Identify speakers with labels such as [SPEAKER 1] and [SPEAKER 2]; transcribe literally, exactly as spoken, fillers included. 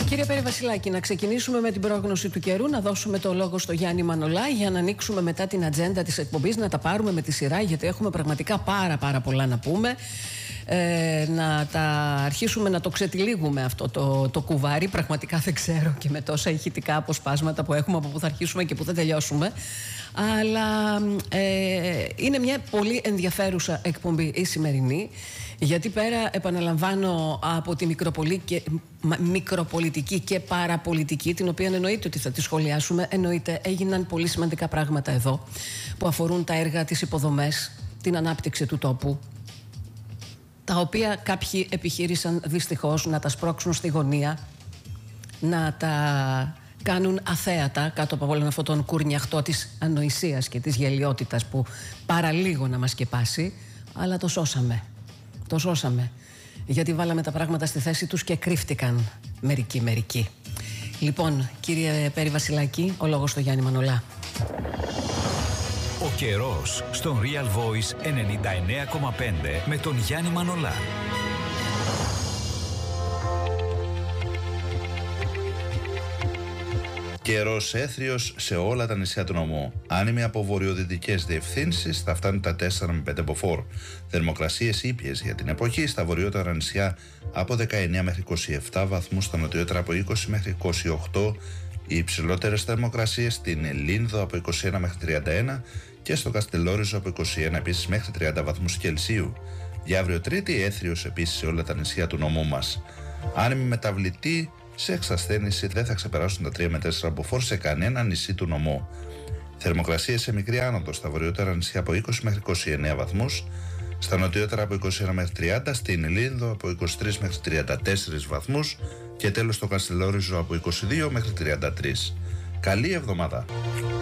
[SPEAKER 1] Κύριε Περιβασιλάκη, να ξεκινήσουμε με την πρόγνωση του καιρού, να δώσουμε το λόγο στο Γιάννη Μανολά για να ανοίξουμε μετά την ατζέντα της εκπομπής, να τα πάρουμε με τη σειρά, γιατί έχουμε πραγματικά πάρα πάρα πολλά να πούμε. Ε, να τα αρχίσουμε να το ξετυλίγουμε αυτό το, το κουβάρι. Πραγματικά δεν ξέρω, και με τόσα ηχητικά αποσπάσματα που έχουμε, από πού θα αρχίσουμε και πού θα τελειώσουμε. Αλλά ε, είναι μια πολύ ενδιαφέρουσα εκπομπή η σημερινή, γιατί πέρα, επαναλαμβάνω, από τη και, μικροπολιτική και παραπολιτική, την οποία εννοείται ότι θα τη σχολιάσουμε, εννοείται έγιναν πολύ σημαντικά πράγματα εδώ που αφορούν τα έργα, τις υποδομές, την ανάπτυξη του τόπου, τα οποία κάποιοι επιχείρησαν δυστυχώς να τα σπρώξουν στη γωνία, να τα κάνουν αθέατα κάτω από όλον αυτόν τον κουρνιαχτό της ανοησίας και της γελιότητας που παραλίγο να μας σκεπάσει. Αλλά το σώσαμε. Το σώσαμε. Γιατί βάλαμε τα πράγματα στη θέση τους και κρύφτηκαν μερικοί μερικοί. Λοιπόν, κύριε Περιβασιλάκη, ο λόγος στο Γιάννη Μανολά.
[SPEAKER 2] Ο καιρός στον Real Voice ενενήντα εννέα κόμμα πέντε με τον Γιάννη Μανολά.
[SPEAKER 3] Καιρός έθριος σε όλα τα νησιά του νομού. Άνεμοι από βορειοδυτικές διευθύνσεις θα φτάνουν τα τέσσερα με πέντε μποφόρ. Θερμοκρασίες ήπιες για την εποχή στα βορειότερα νησιά από δεκαεννέα μέχρι είκοσι επτά βαθμούς, στα νοτιότερα από είκοσι μέχρι είκοσι οκτώ. Οι υψηλότερες θερμοκρασίες στην Λίνδο από είκοσι ένα μέχρι τριάντα ένα και στο Καστελόριζο από είκοσι ένα επίσης μέχρι τριάντα βαθμούς Κελσίου. Για αύριο Τρίτη έθριος επίσης σε όλα τα νησιά του νομού μας. Άνεμοι μεταβλητοί σε εξασθένηση δεν θα ξεπεράσουν τα τρία με τέσσερα μποφόρ σε κανένα νησί του νομού. Θερμοκρασίες σε μικρή άνοδο στα βορειότερα νησιά από είκοσι μέχρι είκοσι εννέα βαθμούς, στα νοτιότερα από είκοσι ένα μέχρι τριάντα, στην Λίνδο από είκοσι τρία μέχρι τριάντα τέσσερα βαθμούς και τέλος στο Καστελόριζο από είκοσι δύο μέχρι τριάντα τρία. Καλή εβδομάδα!